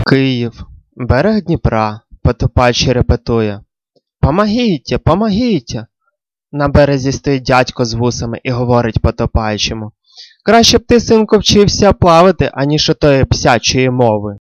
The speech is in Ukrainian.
Київ. Берег Дніпра. Потопач репетує. «Помогіть, помогіть!» На березі стоїть дядько з вусами і говорить потопаючому. «Краще б ти, синку, вчився плавати, аніж отої псячої мови».